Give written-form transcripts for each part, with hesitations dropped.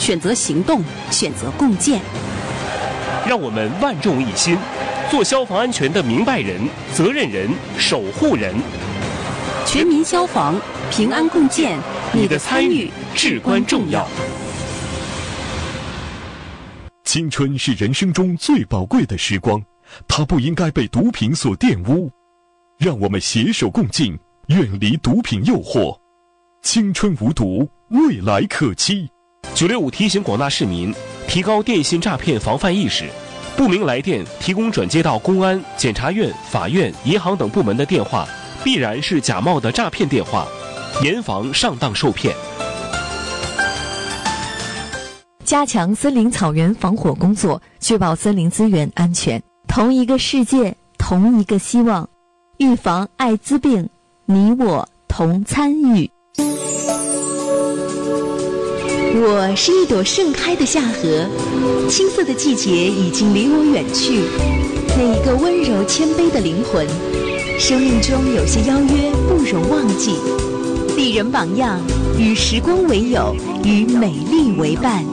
选择行动，选择共建。 让我们万众一心，做消防安全的明白人、责任人、守护人。 全民消防，平安共建，你的参与至关重要。 青春是人生中最宝贵的时光，它不应该被毒品所玷污。让我们携手共进，远离毒品诱惑。青春无毒，未来可期。 965提醒广大市民提高电信诈骗防范意识，不明来电提供转接到公安、检察院、法院、银行等部门的电话，必然是假冒的诈骗电话，严防上当受骗。 加强森林草原防火工作，确保森林资源安全。同一个世界，同一个希望，预防艾滋病，你我同参与。 我是一朵盛开的夏荷，青涩的季节已经离我远去。那一个温柔谦卑的灵魂，生命中有些邀约不容忘记。丽人榜样，与时光为友，与美丽为伴。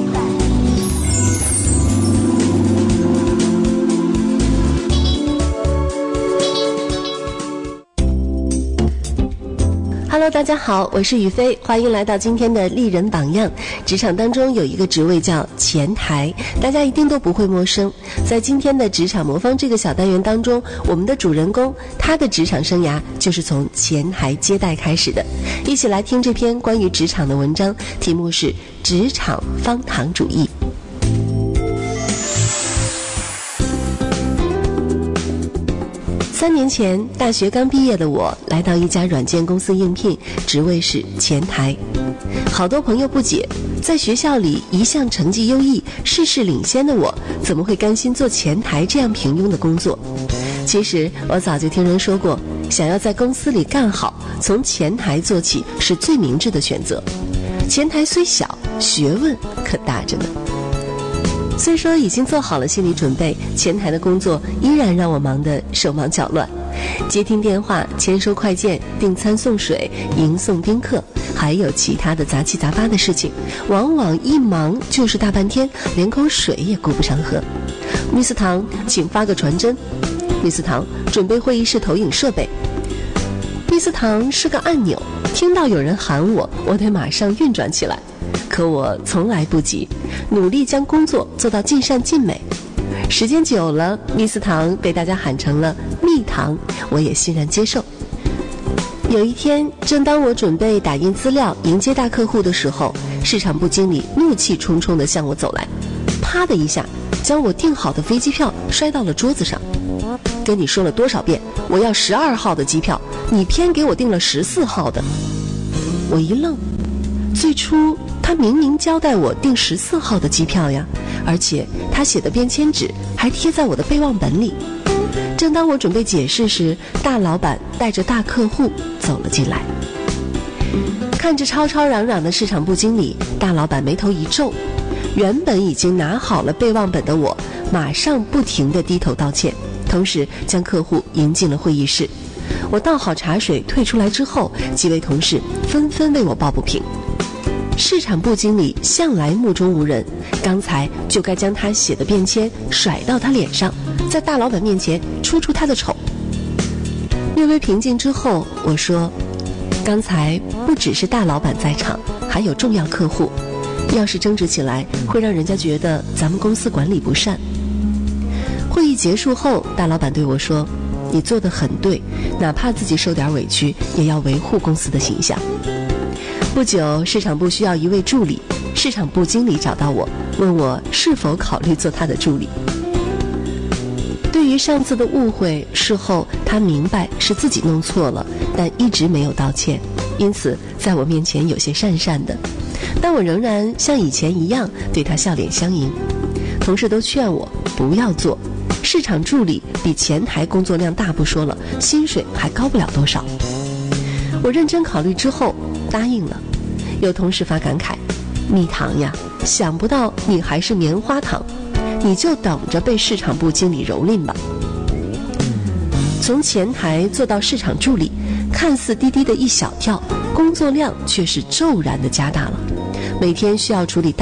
Hello， 大家好，我是雨飞，欢迎来到今天的丽人榜样。职场当中有一个职位叫前台，大家一定都不会陌生。在今天的职场魔方这个小单元当中，我们的主人公他的职场生涯就是从前台接待开始的。一起来听这篇关于职场的文章，题目是职场方糖主义。3年前，大学刚毕业的我来到一家软件公司应聘，职位是前台。好多朋友不解，在学校里一向成绩优异、事事领先的我，怎么会甘心做前台这样平庸的工作？其实我早就听人说过，想要在公司里干好，从前台做起是最明智的选择。前台虽小，学问可大着呢。虽说已经做好了心理准备，前台的工作依然让我忙得手忙脚乱，接听电话、签收快件、订餐送水、迎送宾客，还有其他的杂七杂八的事情，往往一忙就是大半天，连口水也顾不上喝。Miss 唐，请发个传真。Miss 唐，准备会议室投影设备。Miss 唐是个按钮，听到有人喊我，我得马上运转起来。可我从来不急，努力将工作做到尽善尽美。时间久了，Miss 唐被大家喊成了蜜糖，我也欣然接受。有一天，正当我准备打印资料迎接大客户的时候，市场部经理怒气冲冲地向我走来，啪的一下将我订好的飞机票摔到了桌子上。跟你说了多少遍，我要12号的机票，你偏给我订了14号的。我一愣，最初他明明交代我订14号的机票呀，而且他写的便签纸还贴在我的备忘本里。正当我准备解释时，大老板带着大客户走了进来。看着吵吵嚷嚷的市场部经理，大老板眉头一皱，原本已经拿好了备忘本的我，马上不停地低头道歉，同时将客户迎进了会议室。我倒好茶水退出来之后，几位同事纷纷为我抱不平。市场部经理向来目中无人，刚才就该将他写的便签甩到他脸上，在大老板面前出他的丑。略微平静之后，我说，刚才不只是大老板在场，还有重要客户，要是争执起来，会让人家觉得咱们公司管理不善。会议结束后，大老板对我说，你做得很对，哪怕自己受点委屈，也要维护公司的形象。不久，市场部需要一位助理，市场部经理找到我，问我是否考虑做他的助理。对于上次的误会，事后他明白是自己弄错了，但一直没有道歉，因此在我面前有些讪讪的。但我仍然像以前一样对他笑脸相迎。同事都劝我不要做，市场助理比前台工作量大不说了，薪水还高不了多少。我认真考虑之后答应了。有同事发感慨，蜜糖呀，想不到你还是棉花糖，你就等着被市场部经理蹂躏吧。从前台做到市场助理，看似低低的一小跳，工作量却是骤然的加大了。每天需要处理